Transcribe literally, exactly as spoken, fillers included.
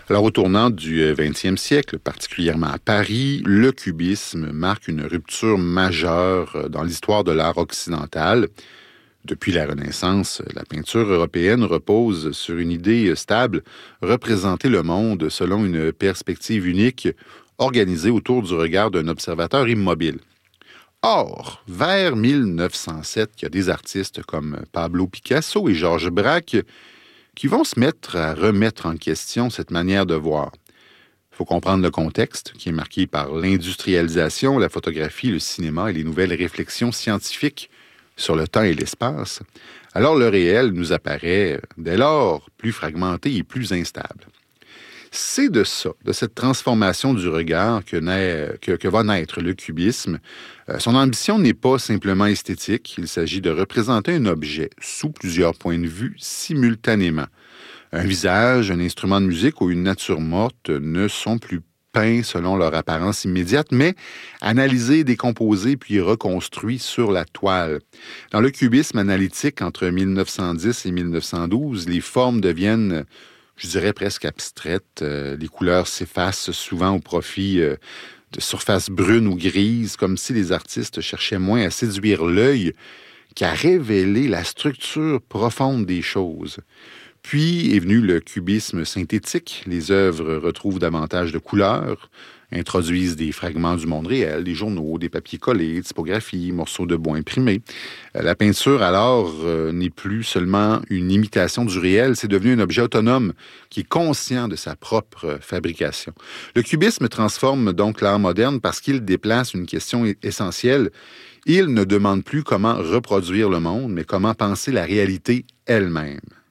Alors, au tournant du vingtième siècle, particulièrement à Paris, le cubisme marque une rupture majeure dans l'histoire de l'art occidental. Depuis la Renaissance, la peinture européenne repose sur une idée stable, représenter le monde selon une perspective unique, organisée autour du regard d'un observateur immobile. Or, vers mille neuf cent sept, il y a des artistes comme Pablo Picasso et Georges Braque qui vont se mettre à remettre en question cette manière de voir. Il faut comprendre le contexte, qui est marqué par l'industrialisation, la photographie, le cinéma et les nouvelles réflexions scientifiques sur le temps et l'espace. Alors le réel nous apparaît, dès lors, plus fragmenté et plus instable. C'est de ça, de cette transformation du regard que, naît, que, que va naître le cubisme. Euh, son ambition n'est pas simplement esthétique, il s'agit de représenter un objet sous plusieurs points de vue simultanément. Un visage, un instrument de musique ou une nature morte ne sont plus peints selon leur apparence immédiate, mais analysés, décomposés puis reconstruits sur la toile. Dans le cubisme analytique, entre mille neuf cent dix et mille neuf cent douze, les formes deviennent, je dirais, presque abstraites. Euh, les couleurs s'effacent souvent au profit euh, de surfaces brunes ou grises, comme si les artistes cherchaient moins à séduire l'œil qu'à révéler la structure profonde des choses. Puis est venu le cubisme synthétique. Les œuvres retrouvent davantage de couleurs, introduisent des fragments du monde réel, des journaux, des papiers collés, typographies, morceaux de bois imprimés. La peinture, alors, euh, n'est plus seulement une imitation du réel, c'est devenu un objet autonome qui est conscient de sa propre fabrication. Le cubisme transforme donc l'art moderne parce qu'il déplace une question essentielle. Il ne demande plus comment reproduire le monde, mais comment penser la réalité elle-même.